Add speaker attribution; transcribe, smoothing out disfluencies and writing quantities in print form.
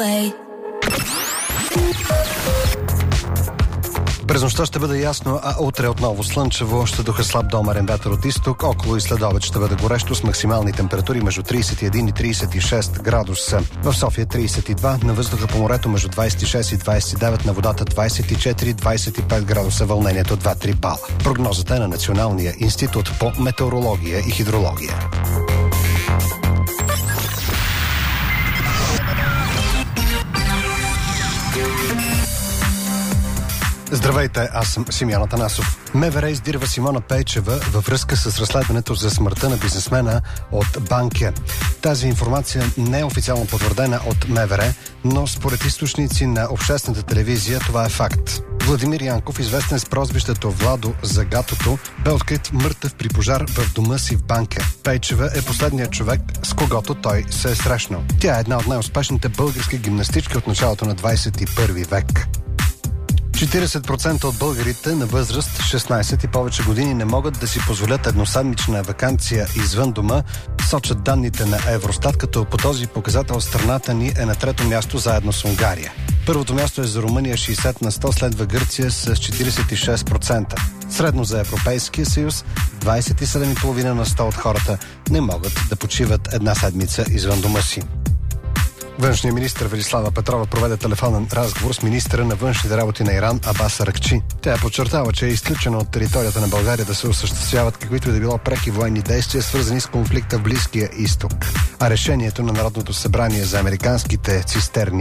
Speaker 1: През нощта ще бъде ясно, а утре отново слънчево, ще духа слаб до умерен вятър от изток, около и следобед ще бъде горещо с максимални температури между 31 и 36 градуса. В София 32, на въздуха по морето между 26 и 29, на водата 24-25 градуса, вълнението 2-3 бала. Прогнозата е на Националния институт по метеорология и хидрология. Здравейте, аз съм Симеон Атанасов. МВР издирва Симона Пейчева във връзка с разследването за смъртта на бизнесмена от Банкя. Тази информация не е официално потвърдена от МВР, но според източници на обществената телевизия това е факт. Владимир Янков, известен с прозвището Владо Загатото, бе открит мъртъв при пожар в дома си в Банкя. Пейчева е последният човек, с когото той се е срещнал. Тя е една от най-успешните български гимнастички от началото на 21 век. 40% от българите на възраст 16 и повече години не могат да си позволят едноседмична ваканция извън дома, сочат данните на Евростат, като по този показател страната ни е на трето място заедно с Унгария. Първото място е за Румъния 60 на 100, следва Гърция с 46%. Средно за Европейския съюз 27,5 на 100 от хората не могат да почиват една седмица извън дома си. Външният министър Велислава Петрова проведе телефонен разговор с министъра на външните работи на Иран Абас Аракчи. Тя подчертава, че е изключено от територията на България да се осъществяват каквито и да било преки военни действия, свързани с конфликта в Близкия изток. А решението на Народното събрание за американските цистерни